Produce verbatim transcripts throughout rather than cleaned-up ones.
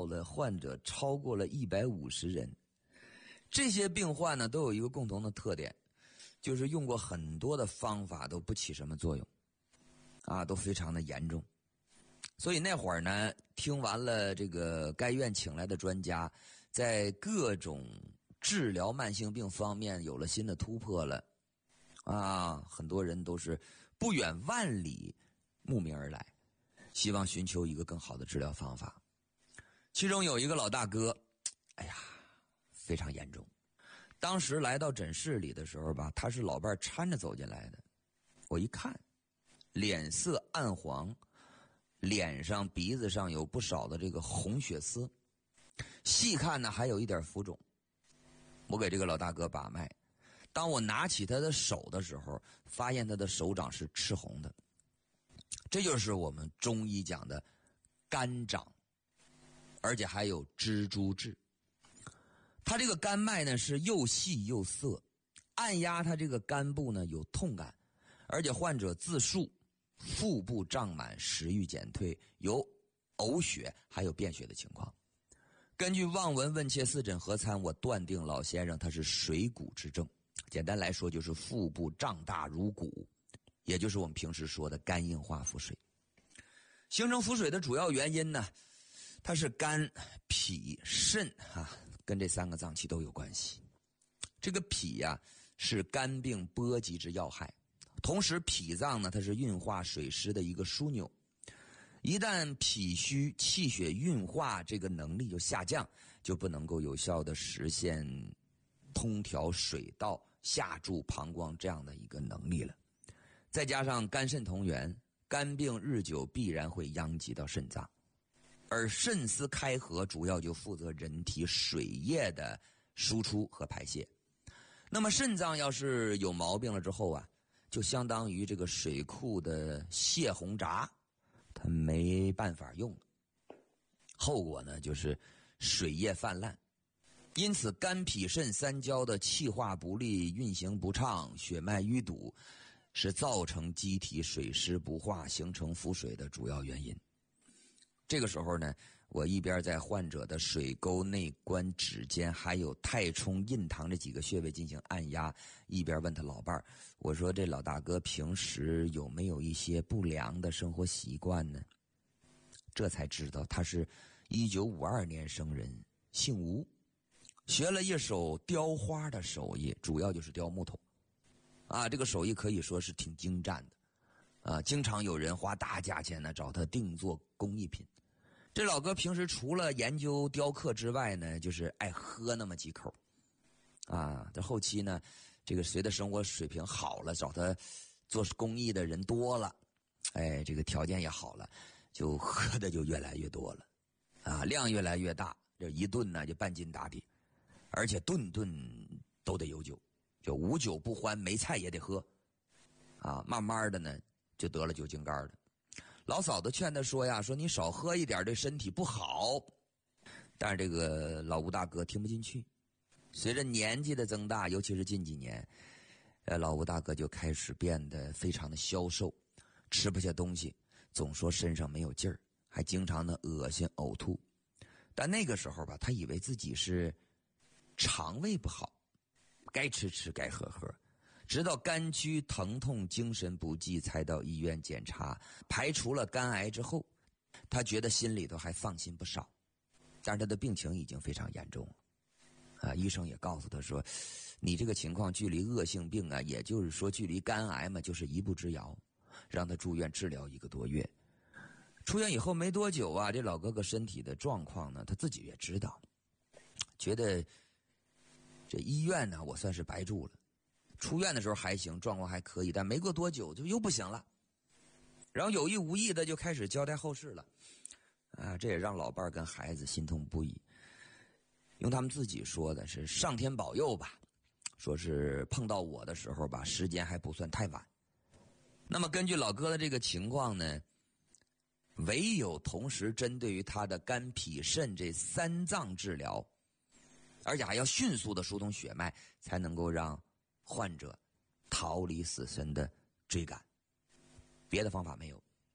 到了患者超过了一百五十人。这些病患呢都有一个共同的特点，就是用过很多的方法都不起什么作用，啊，都非常的严重。所以那会儿呢，听完了这个该院请来的专家，在各种治疗慢性病方面有了新的突破了，啊，很多人都是不远万里慕名而来，希望寻求一个更好的治疗方法。其中有一个老大哥，哎呀，非常严重。当时来到诊室里的时候吧，他是老伴搀着走进来的。我一看，脸色暗黄，脸上鼻子上有不少的这个红血丝，细看呢还有一点浮肿。我给这个老大哥把脉，当我拿起他的手的时候，发现他的手掌是赤红的。这就是我们中医讲的肝掌，而且还有蜘蛛痣。他这个肝脉呢是又细又涩，按压他这个肝部呢有痛感，而且患者自述腹部胀满，食欲减退，有呕血还有便血的情况。根据望闻问切四诊合参，我断定老先生他是水谷之症，简单来说就是腹部胀大如鼓，也就是我们平时说的肝硬化腹水。形成腹水的主要原因呢，它是肝、脾、肾啊，跟这三个脏器都有关系。这个脾呀、啊、是肝病波及之要害，同时脾脏呢它是运化水湿的一个枢纽。一旦脾虚，气血运化这个能力就下降，就不能够有效的实现通调水道、下注膀胱这样的一个能力了。再加上肝肾同源，肝病日久必然会殃及到肾脏，而肾丝开合主要就负责人体水液的输出和排泄。那么肾脏要是有毛病了之后啊，就相当于这个水库的泄洪闸，它没办法用了，后果呢就是水液泛滥。因此肝脾肾三焦的气化不利、运行不畅、血脉淤堵，是造成机体水湿不化形成腹水的主要原因。这个时候呢，我一边在患者的水沟、内关、指尖还有太冲、印堂这几个穴位进行按压，一边问他老伴儿，我说这老大哥平时有没有一些不良的生活习惯呢？这才知道他是一九五二年生人，姓吴，学了一手雕花的手艺，主要就是雕木头啊，这个手艺可以说是挺精湛的啊，经常有人花大价钱呢找他定做工艺品。这老哥平时除了研究雕刻之外呢，就是爱喝那么几口啊。这后期呢，这个随着生活水平好了，找他做工艺的人多了，哎，这个条件也好了，就喝的就越来越多了啊，量越来越大，这一顿呢就半斤打底，而且顿顿都得有酒，就无酒不欢，没菜也得喝啊。慢慢的呢就得了酒精肝了。老嫂子劝他说呀，说你少喝一点对身体不好，但是这个老吴大哥听不进去。随着年纪的增大，尤其是近几年，呃，老吴大哥就开始变得非常的消瘦，吃不下东西，总说身上没有劲儿，还经常的恶心呕吐。但那个时候吧，他以为自己是肠胃不好，该吃吃该喝喝，直到肝区疼痛、精神不济，才到医院检查，排除了肝癌之后，他觉得心里头还放心不少。但是他的病情已经非常严重了，啊，医生也告诉他说，你这个情况距离恶性病啊，也就是说距离肝癌嘛，就是一步之遥，让他住院治疗一个多月。出院以后没多久啊，这老哥哥身体的状况呢，他自己也知道，觉得这医院呢，我算是白住了。出院的时候还行，状况还可以，但没过多久就又不行了，然后有意无意的就开始交代后事了，啊，这也让老伴儿跟孩子心痛不已。用他们自己说的是上天保佑吧，说是碰到我的时候吧，时间还不算太晚。那么根据老哥的这个情况呢，唯有同时针对于他的肝脾肾这三脏治疗，而且还要迅速的疏通血脉，才能够让患者逃离死神的追赶，别的方法没有。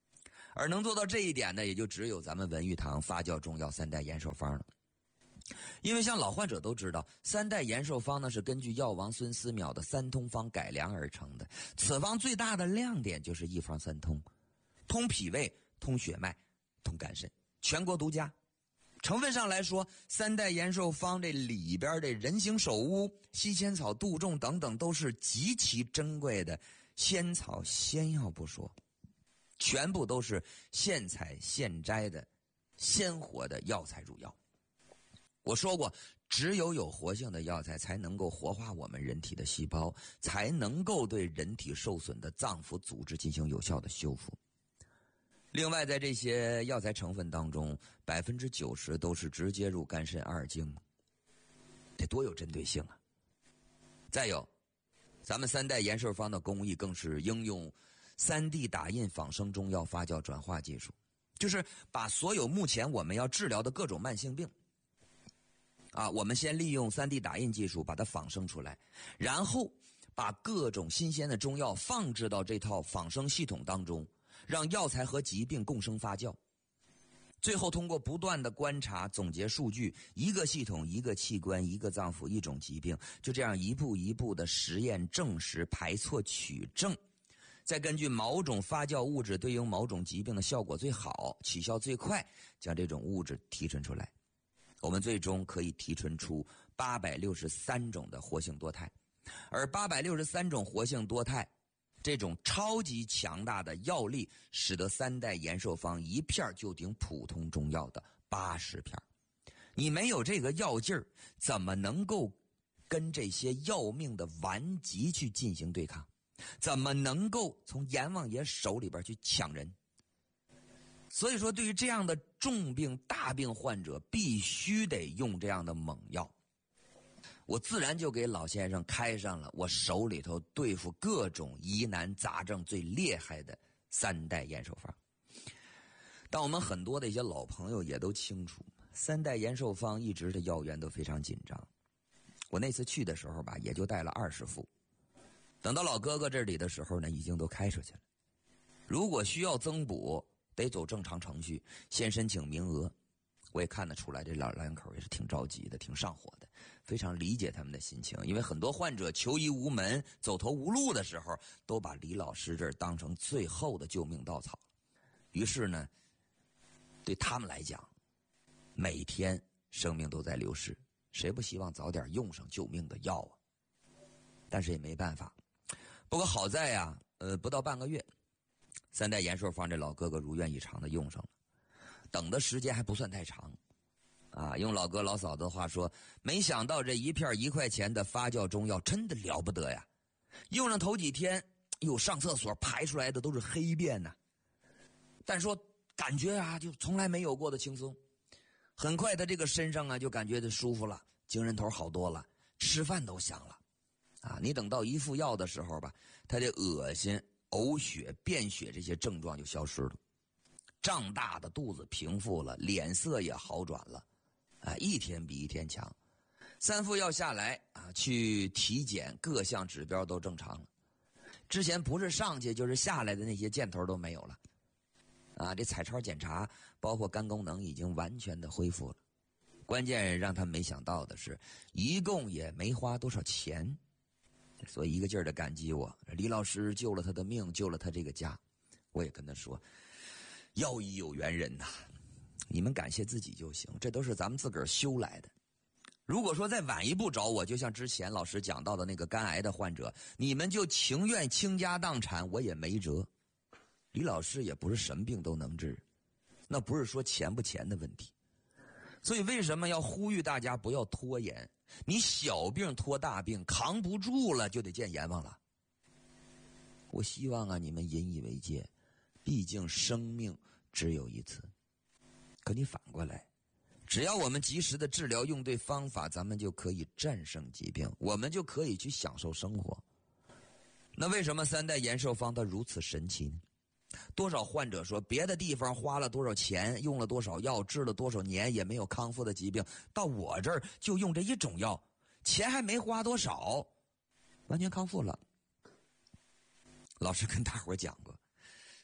而能做到这一点呢，也就只有咱们文玉堂发酵中药三代延寿方了。因为像老患者都知道，三代延寿方呢是根据药王孙思邈的三通方改良而成的。此方最大的亮点就是一方三通，通脾胃、通血脉、通肝肾，全国独家。成分上来说，三代延寿方这里边的人形首乌、西千草、杜仲等等都是极其珍贵的仙草仙药不说，全部都是现采现摘的鲜活的药材入药。我说过，只有有活性的药材才能够活化我们人体的细胞，才能够对人体受损的脏腑组织进行有效的修复。另外，在这些药材成分当中，百分之九十都是直接入肝肾二经，这多有针对性啊！再有，咱们三代延寿方的工艺更是应用 三 D 打印仿生中药发酵转化技术，就是把所有目前我们要治疗的各种慢性病啊，我们先利用 三 D 打印技术把它仿生出来，然后把各种新鲜的中药放置到这套仿生系统当中，让药材和疾病共生发酵。最后通过不断的观察总结数据，一个系统、一个器官、一个脏腑、一种疾病，就这样一步一步的实验证实排错取证，再根据某种发酵物质对应某种疾病的效果最好、起效最快，将这种物质提纯出来。我们最终可以提纯出八百六十三种的活性多肽，而八百六十三种活性多肽这种超级强大的药力，使得三代延寿方一片就顶普通中药的八十片。你没有这个药劲儿，怎么能够跟这些要命的顽疾去进行对抗？怎么能够从阎王爷手里边去抢人？所以说，对于这样的重病大病患者，必须得用这样的猛药。我自然就给老先生开上了我手里头对付各种疑难杂症最厉害的三代延寿方。但我们很多的一些老朋友也都清楚，三代延寿方一直的药源都非常紧张。我那次去的时候吧，也就带了二十副，等到老哥哥这里的时候呢，已经都开出去了。如果需要增补，得走正常程序，先申请名额。我也看得出来，这老老两口也是挺着急的，挺上火的，非常理解他们的心情。因为很多患者求医无门、走投无路的时候，都把李老师这儿当成最后的救命稻草。于是呢，对他们来讲，每天生命都在流逝，谁不希望早点用上救命的药啊？但是也没办法。不过好在呀、啊，呃，不到半个月，三代延寿方这老哥哥如愿以偿的用上了。等的时间还不算太长，啊，用老哥老嫂子的话说，没想到这一片一块钱的发酵中药真的了不得呀！用上头几天，哟，上厕所排出来的都是黑便呐。但说感觉啊，就从来没有过的轻松。很快他这个身上啊，就感觉就舒服了，精神头好多了，吃饭都香了。啊，你等到一副药的时候吧，他的恶心、呕血、便血这些症状就消失了。胀大的肚子平复了，脸色也好转了，啊，一天比一天强。三副药下来啊，去体检，各项指标都正常了。之前不是上去就是下来的那些箭头都没有了，啊，这彩超检查包括肝功能已经完全的恢复了。关键让他没想到的是，一共也没花多少钱，所以一个劲儿的感激我。李老师救了他的命，救了他这个家。我也跟他说，药医有缘人呐、啊，你们感谢自己就行，这都是咱们自个儿修来的。如果说再晚一步找我，就像之前老师讲到的那个肝癌的患者，你们就情愿倾家荡产，我也没辙。李老师也不是什么病都能治，那不是说钱不钱的问题。所以为什么要呼吁大家不要拖延？你小病拖大病，扛不住了就得见阎王了。我希望啊，你们引以为戒。毕竟生命只有一次。可你反过来，只要我们及时的治疗，用对方法，咱们就可以战胜疾病，我们就可以去享受生活。那为什么三代延寿方它如此神奇呢？多少患者说别的地方花了多少钱，用了多少药，治了多少年也没有康复的疾病，到我这儿就用这一种药，钱还没花多少，完全康复了。老师跟大伙讲过，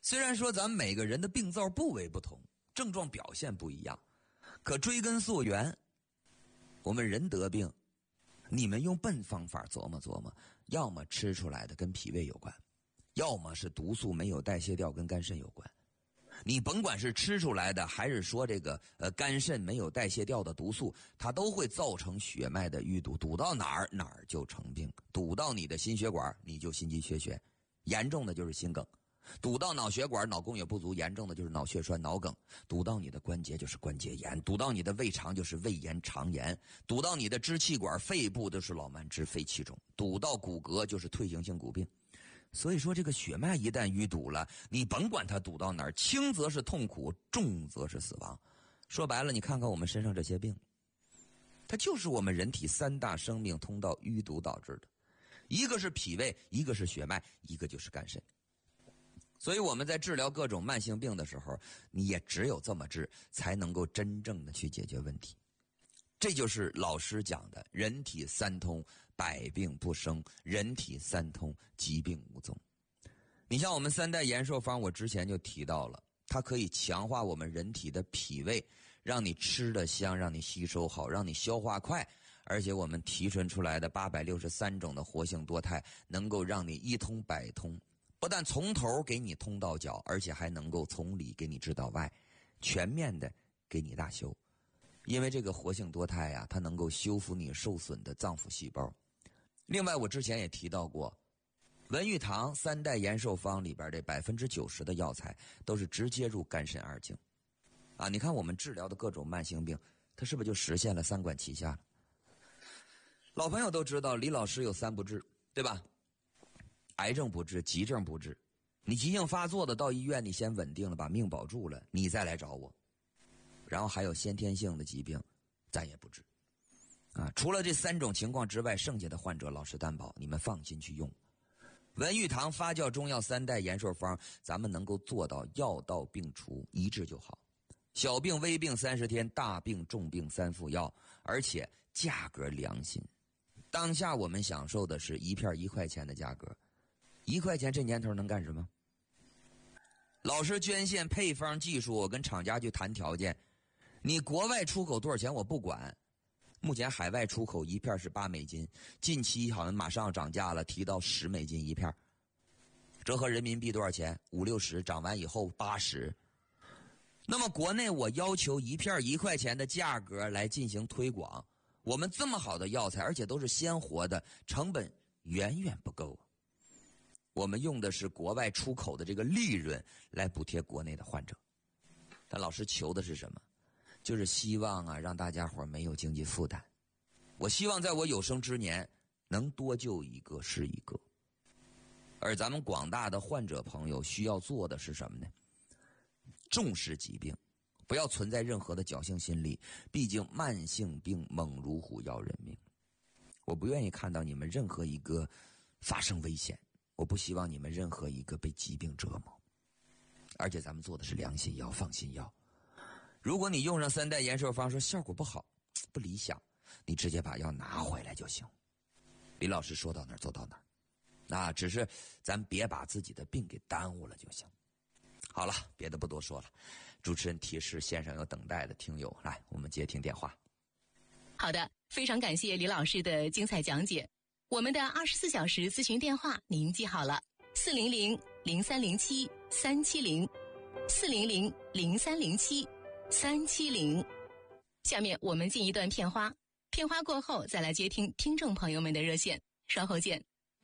虽然说咱们每个人的病灶部位不同，症状表现不一样，可追根溯源，我们人得病，你们用笨方法琢磨琢磨，要么吃出来的跟脾胃有关，要么是毒素没有代谢掉跟肝肾有关。你甭管是吃出来的，还是说这个呃肝肾没有代谢掉的毒素，它都会造成血脉的淤堵，堵到哪儿哪儿就成病，堵到你的心血管你就心肌缺血，严重的就是心梗，堵到脑血管脑供血不足，严重的就是脑血栓脑梗，堵到你的关节就是关节炎，堵到你的胃肠就是胃炎肠炎，堵到你的支气管肺部就是老慢支肺气肿，堵到骨骼就是退行性骨病。所以说这个血脉一旦淤堵了，你甭管它堵到哪儿，轻则是痛苦，重则是死亡。说白了，你看看我们身上这些病，它就是我们人体三大生命通道淤堵导致的，一个是脾胃，一个是血脉，一个就是肝肾。所以我们在治疗各种慢性病的时候，你也只有这么治，才能够真正的去解决问题。这就是老师讲的人体三通，百病不生，人体三通，疾病无踪。你像我们三代延寿方，我之前就提到了，它可以强化我们人体的脾胃，让你吃得香，让你吸收好，让你消化快。而且我们提纯出来的八百六十三种的活性多肽，能够让你一通百通，不但从头给你通到脚，而且还能够从里给你治到外，全面的给你大修。因为这个活性多肽呀、啊，它能够修复你受损的脏腑细胞。另外，我之前也提到过，文玉堂三代延寿方里边这百分之九十的药材都是直接入肝肾二经，啊，你看我们治疗的各种慢性病，它是不是就实现了三管齐下了？老朋友都知道，李老师有三不治，对吧？癌症不治，急症不治。你急性发作的到医院，你先稳定了，把命保住了，你再来找我。然后还有先天性的疾病，咱也不治。啊，除了这三种情况之外，剩下的患者老实担保，你们放心去用。文玉堂发酵中药三代延寿方，咱们能够做到药到病除，一治就好。小病微病三十天，大病重病三副药，而且价格良心。当下我们享受的是一片一块钱的价格，一块钱这年头能干什么？老师捐献配方技术，我跟厂家去谈条件。你国外出口多少钱我不管，目前海外出口一片是八美金，近期好像马上要涨价了，提到十美金一片，折合人民币多少钱？五六十，涨完以后八十。那么国内我要求一片一块钱的价格来进行推广，我们这么好的药材，而且都是鲜活的，成本远远不够。我们用的是国外出口的这个利润来补贴国内的患者。但老师求的是什么？就是希望啊，让大家伙没有经济负担。我希望在我有生之年能多救一个是一个。而咱们广大的患者朋友需要做的是什么呢？重视疾病，不要存在任何的侥幸心理，毕竟慢性病猛如虎，要人命。我不愿意看到你们任何一个发生危险，我不希望你们任何一个被疾病折磨。而且咱们做的是良心药，放心药。如果你用上三代延寿方说效果不好，不理想，你直接把药拿回来就行。李老师说到哪儿做到哪儿，那只是咱别把自己的病给耽误了就行。好了，别的不多说了。主持人提示线上有等待的听友，来，我们接听电话。 好的，非常感谢李老师的精彩讲解。我们的二十四小时咨询电话您记好了：四零零零三零七三七零，四零零零三零七三七零。下面我们进一段片花，片花过后再来接听听众朋友们的热线，稍后见。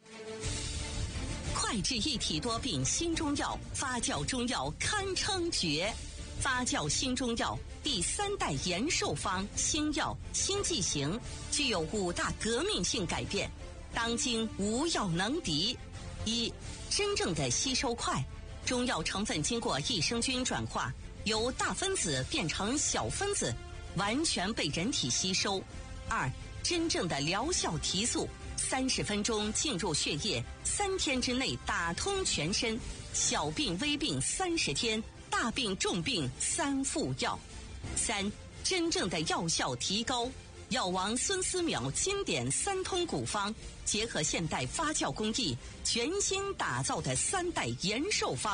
快治一体多病新中药，发酵中药堪称绝。发酵新中药第三代延寿方新药新剂型，具有五大革命性改变，当今无药能敌。一、真正的吸收快，中药成分经过益生菌转化，由大分子变成小分子，完全被人体吸收。二、真正的疗效提速，三十分钟进入血液，三天之内打通全身，小病微病三十天，大病重病三副药。三、真正的药效提高，药王孙思邈经典三通古方，结合现代发酵工艺，全新打造的三代延寿方，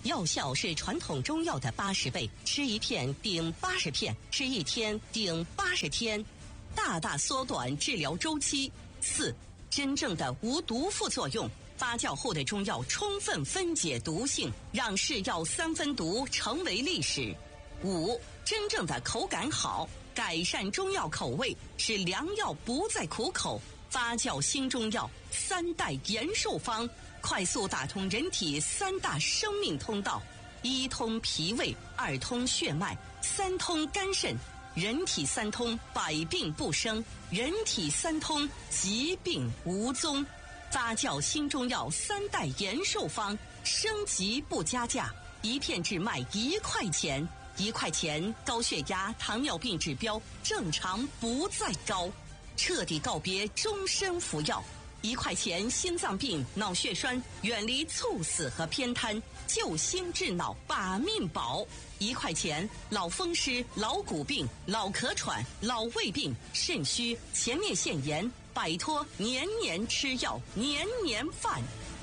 药效是传统中药的八十倍，吃一片顶八十片，吃一天顶八十天，大大缩短治疗周期。四、真正的无毒副作用。发酵后的中药充分分解毒性，让是药三分毒成为历史。五、真正的口感好，改善中药口味，使良药不再苦口。发酵新中药三代延寿方，快速打通人体三大生命通道：一通脾胃，二通血脉，三通肝肾。人体三通，百病不生；人体三通，疾病无踪。发酵新中药三代延寿方，升级不加价，一片只卖一块钱，一块钱高血压、糖尿病指标正常不再高，彻底告别终身服药。一块钱心脏病、脑血栓远离猝死和偏瘫，救心治脑把命保。一块钱老风湿、老骨病、老咳喘、老胃病、肾虚、前列腺炎，摆脱年年吃药、年年饭。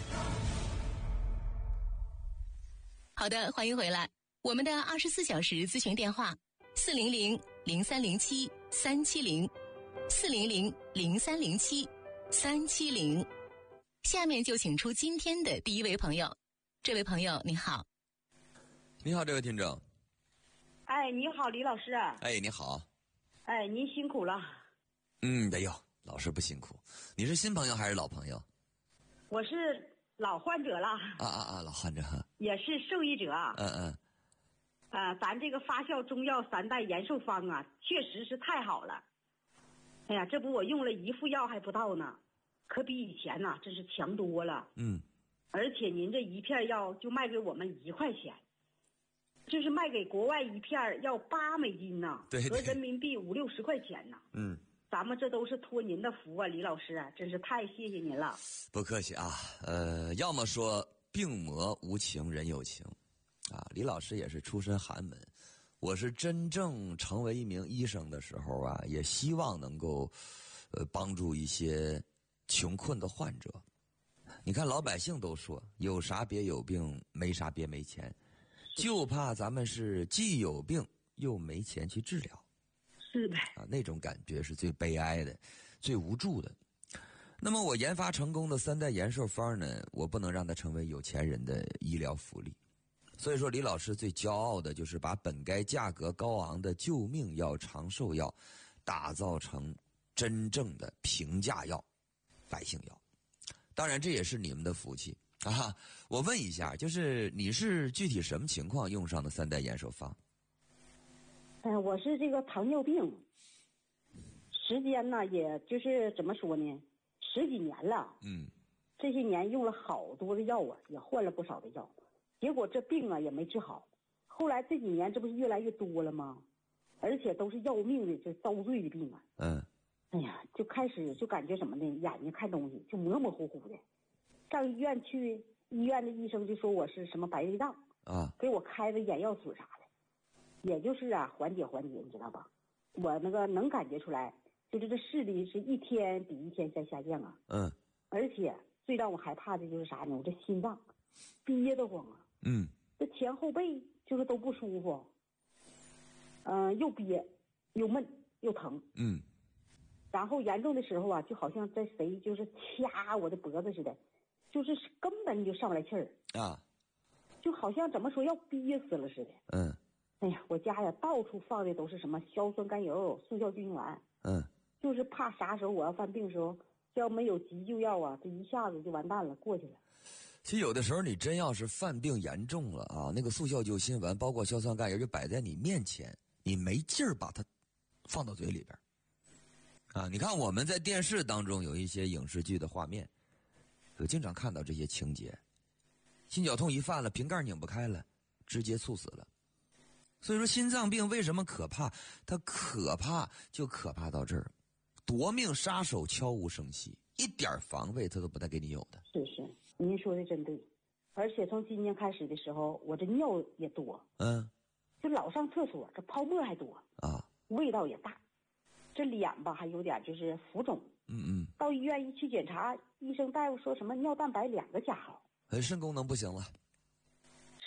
好的，欢迎回来。我们的二十四小时咨询电话：四零零零三零七三七零，四零零零三零七三七零。下面就请出今天的第一位朋友。这位朋友你好。 你好，这位听众。 哎，你好，李老师。 哎，你好。 哎，您辛苦了。 嗯，没有，老师不辛苦。你是新朋友还是老朋友？ 我是老患者了。 啊啊啊，老患者。 也是受益者。 嗯嗯。 呃，咱这个发酵中药三代延寿方啊，确实是太好了。哎呀，这不我用了一副药还不到呢，可比以前呐、啊，真是强多了。 嗯。 而且您这一片药就卖给我们一块钱。就是卖给国外一片要八美金呐， 对， 合人民币五六十块钱呐。 嗯， 咱们这都是托您的福啊，李老师啊，真是太谢谢您了。 不客气啊，呃，要么说病魔无情人有情，啊，李老师也是出身寒门，我是真正成为一名医生的时候啊，也希望能够，呃，帮助一些穷困的患者。你看老百姓都说有啥别有病，没啥别没钱。就怕咱们是既有病又没钱去治疗， 是的啊，那种感觉是最悲哀的，最无助的。那么我研发成功的三代延寿方呢，我不能让它成为有钱人的医疗福利。所以说，李老师最骄傲的就是把本该价格高昂的救命药、长寿药，打造成真正的平价药、百姓药。当然，这也是你们的福气。啊，我问一下，就是你是具体什么情况用上的三代延寿方？ 嗯、呃，我是这个糖尿病，时间呢，也就是怎么说呢，十几年了。 嗯， 这些年用了好多的药啊，也换了不少的药，结果这病啊也没治好。后来这几年这不是越来越多了吗？而且都是要命的，这遭罪的病啊。 嗯。 哎呀，就开始就感觉什么呢？眼睛看东西就模模糊糊的。上医院去，医院的医生就说我是什么白内障啊， 给我开的眼药水啥的，也就是啊缓解缓解，你知道吧？我那个能感觉出来，就是这视力是一天比一天在下降啊。 嗯。 而且最让我害怕的就是啥呢？我这心脏憋得慌啊。 嗯。 这前后背就是都不舒服，嗯、呃，又憋又闷又疼。 嗯。 然后严重的时候啊，就好像在谁就是掐我的脖子似的。就是根本就上不来气儿啊， 就好像怎么说要憋死了似的。 嗯， 哎呀，我家呀到处放的都是什么硝酸甘油、速效救心丸。 嗯， 就是怕啥时候我要犯病的时候，要没有急救药啊，这一下子就完蛋了，过去了。 其实有的时候你真要是犯病严重了啊，那个速效救心丸，包括硝酸甘油，就摆在你面前，你没劲儿把它放到嘴里边啊。你看我们在电视当中有一些影视剧的画面。我经常看到这些情节，心绞痛一犯了，瓶盖拧不开了，直接猝死了。所以说心脏病为什么可怕？它可怕就可怕到这儿，夺命杀手悄无声息，一点防卫它都不带给你有的。 是是，您说的真对。而且从今年开始的时候，我这尿也多， 嗯， 就老上厕所，这泡沫还多啊， 味道也大，这脸吧还有点就是浮肿。 嗯嗯， 到医院一去检查，医生大夫说什么尿蛋白两个加号， 呃，肾功能不行了。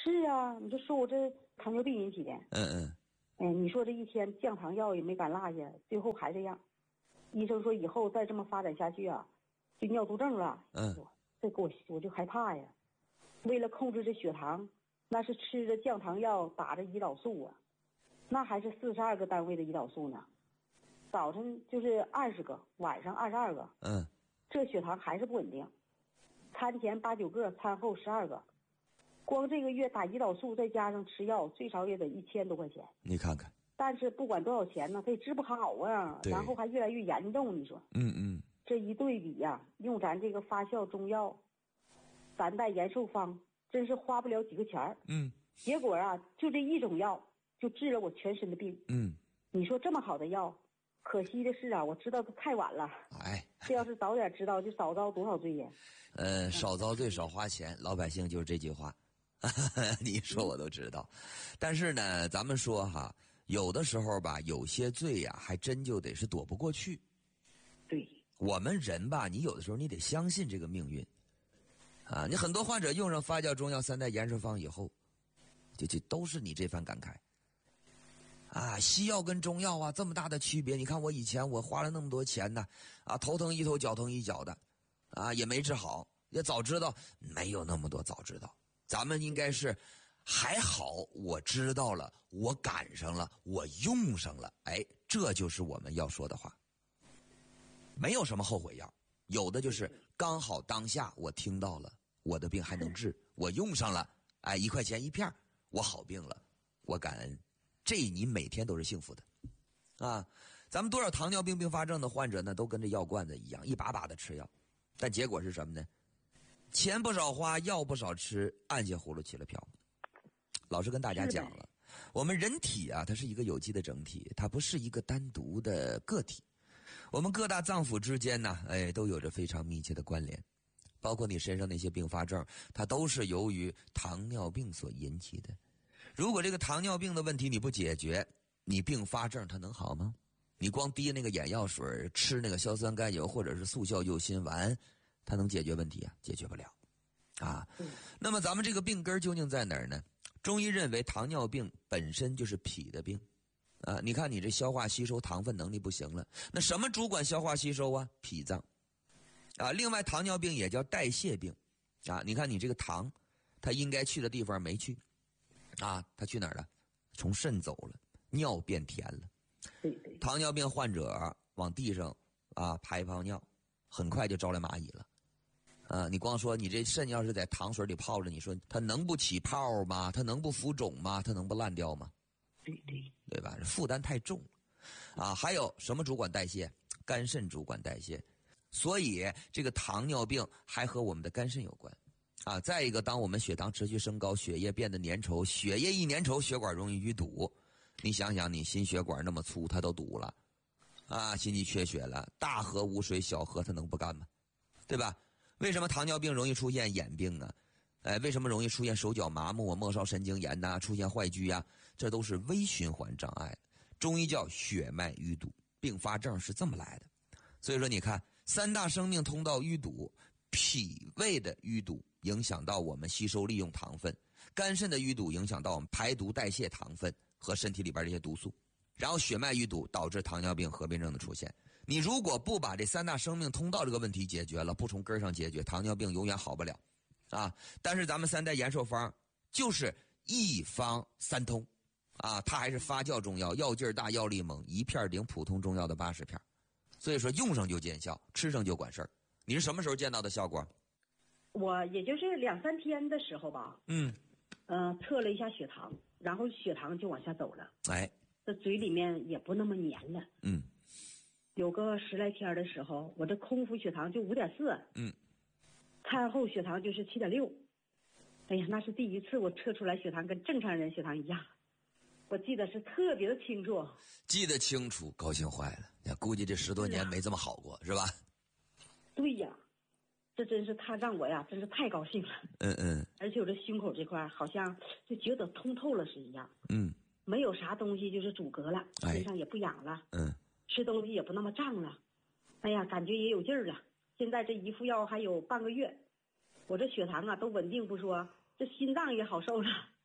是啊，你就说我这糖尿病引起的。 嗯嗯。 哎，你说这一天降糖药也没敢落下，最后还这样。医生说以后再这么发展下去啊，就尿毒症了。 嗯。 这给我我就害怕呀。为了控制这血糖，那是吃着降糖药，打着胰岛素啊，那还是四十二个单位的胰岛素呢。早晨就是二十个，晚上二十二个。 嗯。 这血糖还是不稳定。餐前八九个，餐后十二个。光这个月打胰岛素再加上吃药，最少也得一千多块钱。 你看看。 但是不管多少钱呢，它也治不好啊，然后还越来越严重。你说， 嗯嗯， 这一对比呀、啊，用咱这个发酵中药，三代延寿方，真是花不了几个钱儿。 嗯， 结果啊，就这一种药就治了我全身的病。 嗯， 你说这么好的药，可惜的是啊，我知道的太晚了。 哎， 这要是早点知道，就少遭多少罪呀。 呃，少遭罪少花钱，老百姓就是这句话。你说我都知道，但是呢，咱们说哈，有的时候吧，有些罪呀、啊，还真就得是躲不过去。 对， 我们人吧，你有的时候你得相信这个命运，啊，你很多患者用上发酵中药三代延寿方以后，就就都是你这番感慨。啊，西药跟中药啊这么大的区别，你看我以前我花了那么多钱呢，啊，头疼一头脚疼一脚的，啊，也没治好，也早知道没有那么多早知道。咱们应该是还好我知道了，我赶上了，我用上了，哎，这就是我们要说的话。没有什么后悔药，有的就是刚好当下我听到了，我的病还能治，我用上了，哎，一块钱一片，我好病了，我感恩，这你每天都是幸福的啊。咱们多少糖尿病并发症的患者呢，都跟这药罐子一样，一把把的吃药，但结果是什么呢？钱不少花，药不少吃，按下葫芦起了瓢。老师跟大家讲了，我们人体啊，它是一个有机的整体，它不是一个单独的个体。我们各大脏腑之间呢，哎，都有着非常密切的关联。包括你身上那些并发症，它都是由于糖尿病所引起的。如果这个糖尿病的问题你不解决，你并发症它能好吗？你光滴那个眼药水，吃那个硝酸甘油或者是速效救心丸，它能解决问题啊？解决不了啊。那么咱们这个病根究竟在哪儿呢？中医认为糖尿病本身就是脾的病啊。你看你这消化吸收糖分能力不行了，那什么主管消化吸收啊？脾脏啊。另外糖尿病也叫代谢病啊。你看你这个糖它应该去的地方没去啊，它去哪儿了？从肾走了，尿变甜了。 对对， 糖尿病患者往地上啊排一泡尿，很快就招来蚂蚁了。啊，你光说你这肾要是在糖水里泡着，你说它能不起泡吗？它能不浮肿吗？它能不烂掉吗？ 对对， 对吧？负担太重了啊！还有什么主管代谢？肝肾主管代谢，所以这个糖尿病还和我们的肝肾有关啊。再一个，当我们血糖持续升高，血液变得粘稠，血液一粘稠，血管容易淤堵。你想想，你心血管那么粗，它都堵了啊，心肌缺血了，大河无水，小河它能不干吗？对吧？为什么糖尿病容易出现眼病啊？哎，为什么容易出现手脚麻木、末梢神经炎呐、啊，出现坏疽啊？这都是微循环障碍。中医叫血脉淤堵，并发症是这么来的。所以说，你看三大生命通道淤堵，脾胃的淤堵影响到我们吸收利用糖分，肝肾的淤堵影响到我们排毒代谢糖分和身体里边这些毒素，然后血脉淤堵导致糖尿病合并症的出现。你如果不把这三大生命通道这个问题解决了，不从根上解决，糖尿病永远好不了啊。但是咱们三代延寿方就是一方三通啊，它还是发酵中药，药劲儿大，药力猛，一片顶普通中药的八十片，所以说用上就见效，吃上就管事儿。你是什么时候见到的效果？ 我也就是两三天的时候吧， 嗯， 呃，测了一下血糖，然后血糖就往下走了， 哎， 这嘴里面也不那么黏了， 嗯。 有个十来天的时候，我这空腹血糖就五点四， 嗯， 餐后血糖就是七点六。哎呀，那是第一次我测出来血糖跟正常人血糖一样，我记得是特别的清楚。 记得清楚，高兴坏了。估计这十多年没这么好过，是吧？ 对呀，这真是他让我呀，真是太高兴了。 嗯嗯。 而且我这胸口这块好像就觉得通透了是一样。 嗯。 没有啥东西就是阻隔了，身上也不痒了。 嗯。 吃东西也不那么胀了，哎呀，感觉也有劲儿了。现在这一副药还有半个月，我这血糖啊都稳定不说，这心脏也好受了。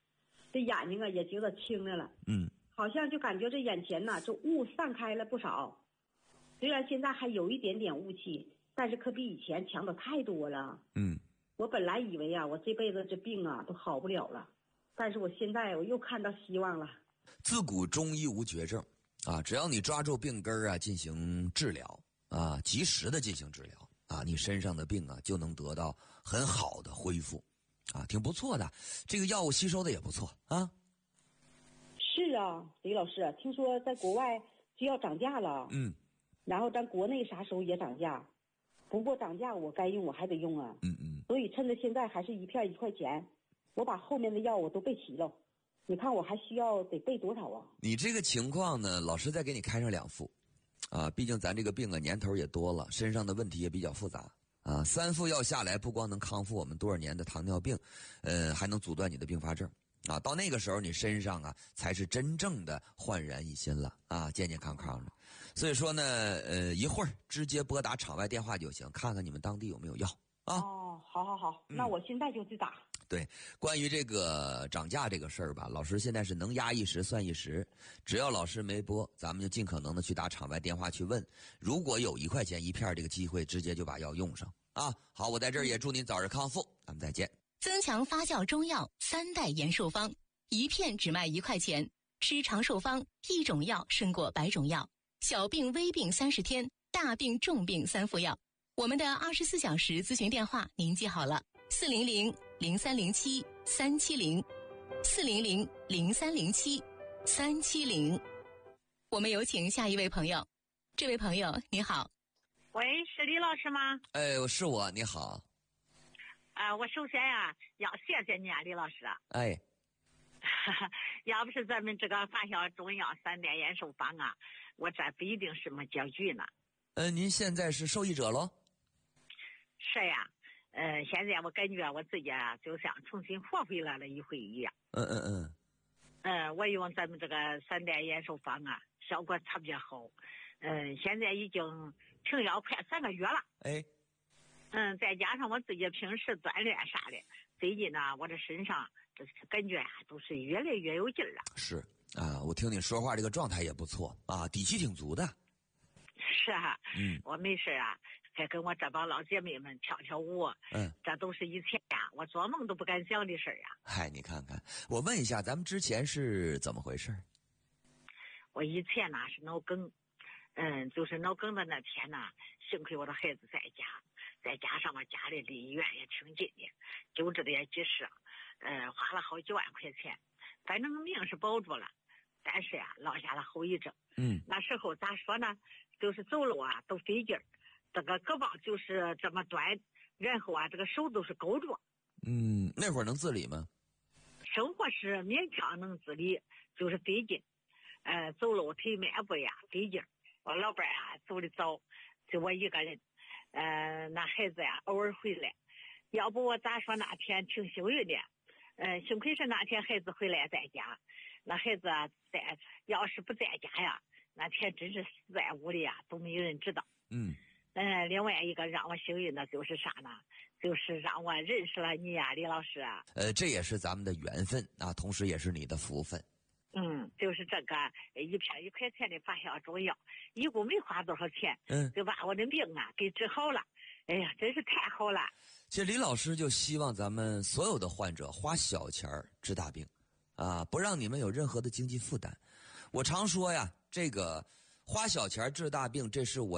这眼睛啊也觉得清亮了。 嗯， 好像就感觉这眼前呐，这雾散开了不少。虽然现在还有一点点雾气，但是可比以前强的太多了。 嗯， 我本来以为啊，我这辈子这病啊都好不了了，但是我现在我又看到希望了。 自古中医无绝症啊，只要你抓住病根啊进行治疗啊，及时的进行治疗啊，你身上的病啊就能得到很好的恢复啊，挺不错的。这个药物吸收的也不错啊。 是啊，李老师，听说在国外就要涨价了。 嗯， 然后咱国内啥时候也涨价，不过涨价我该用我还得用啊。 嗯嗯。 所以趁着现在还是一片一块钱，我把后面的药我都备齐了。你看我还需要得备多少啊？ 你这个情况呢，老师再给你开上两副，啊，毕竟咱这个病啊年头也多了，身上的问题也比较复杂啊。三副药下来，不光能康复我们多少年的糖尿病，呃，还能阻断你的并发症啊。到那个时候，你身上啊才是真正的焕然一新了啊，健健康康的。所以说呢，呃，一会儿直接拨打场外电话就行，看看你们当地有没有药啊。 哦，好好好， 嗯、 那我现在就去打。 对，关于这个涨价这个事儿吧，老师现在是能压一时算一时，只要老师没拨，咱们就尽可能的去打场外电话去问，如果有一块钱一片这个机会，直接就把药用上啊。好，我在这儿也祝您早日康复，咱们再见。 增强发酵中药三代延寿方，一片只卖一块钱，吃长寿方，一种药胜过百种药，小病微病三十天，大病重病三副药。我们的二十四小时咨询电话您记好了，四零零零三零七三七零，四零零零三零七三七零。我们有请下一位朋友。这位朋友你好。 喂，是李老师吗？ 哎，是我，你好。 啊、呃，我首先呀、啊、要谢谢你啊，李老师。 哎， 要不是咱们这个发酵中药三代延寿方啊，我这不一定什么结局呢。 呃，您现在是受益者喽？ 是呀，呃，现在我感觉我自己啊，就像重新活回来了一回一样。 嗯嗯嗯。 嗯、呃，我用咱们这个三代延寿方啊，效果特别好。嗯、呃，现在已经停药快三个月了。 哎。 嗯，再加上我自己平时锻炼啥的，最近呢，我这身上这感觉啊，都是越来越有劲儿了。 是啊，我听你说话这个状态也不错啊，底气挺足的。 是啊， 嗯， 我没事啊，还跟我这帮老姐妹们跳跳舞。 嗯， 这都是以前呀，我做梦都不敢想的事儿呀。 嗨，你看看，我问一下，咱们之前是怎么回事？ 我以前呢是脑梗，嗯，就是脑梗的那天呢，幸亏我的孩子在家。再加上我家里离医院也挺近的，救治的也及时，呃，花了好几万块钱，反正命是保住了，但是呀，落下了后遗症。 嗯， 那时候咋说呢？就是走路啊都费劲儿，这个胳膊就是这么短，然后啊这个手都是勾着。 嗯，那会儿能自理吗？ 生活是勉强能自理，就是费劲，呃，走路腿迈步呀费劲儿。我老伴儿啊走的早，就我一个人。呃，那孩子呀，偶尔回来，要不我咋说那天挺幸运的？呃，幸亏是那天孩子回来在家，那孩子啊在，要是不在家呀，那天真是死在屋里呀，都没有人知道。 嗯。 呃，另外一个让我幸运的就是啥呢？就是让我认识了你呀，李老师啊。 呃，这也是咱们的缘分啊，同时也是你的福分。 嗯，就是这个一片一块钱的发酵中药，一共没花多少钱， 嗯， 就把我的病啊给治好了。哎呀，真是太好了！ 其实李老师就希望咱们所有的患者花小钱治大病，啊，不让你们有任何的经济负担。我常说呀，这个花小钱治大病，这是我